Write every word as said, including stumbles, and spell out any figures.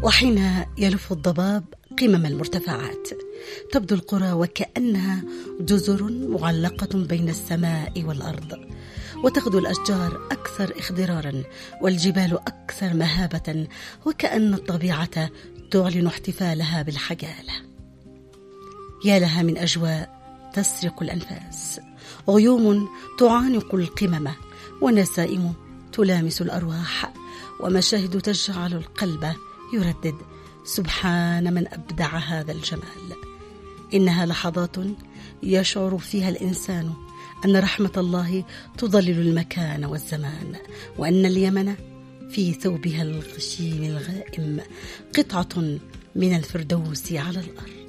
وحين يلف الضباب قمم المرتفعات تبدو القرى وكأنها جزر معلقة بين السماء والأرض، وتغدو الأشجار أكثر اخضرارا والجبال أكثر مهابة، وكأن الطبيعة تعلن احتفالها بالحجالة. يا لها من أجواء تسرق الأنفاس، غيوم تعانق القمم، ونسائم تلامس الأرواح، ومشاهد تجعل القلب يردد سبحان من أبدع هذا الجمال. إنها لحظات يشعر فيها الإنسان أن رحمة الله تضلل المكان والزمان، وأن اليمن في ثوبها الغشيم الغائم قطعة من الفردوس على الأرض.